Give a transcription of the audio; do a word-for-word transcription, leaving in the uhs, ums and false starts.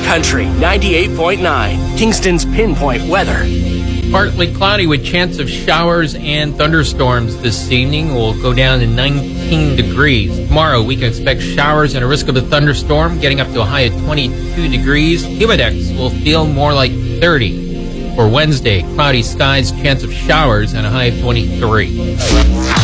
Country ninety-eight point nine, Kingston's Pinpoint Weather. Partly cloudy with chance of showers and thunderstorms this evening. Will go down to nineteen degrees. Tomorrow we can expect showers and a risk of a thunderstorm, getting up to a high of twenty-two degrees. Humidex will feel more like thirty. For Wednesday, cloudy skies, chance of showers, and a high of twenty-three.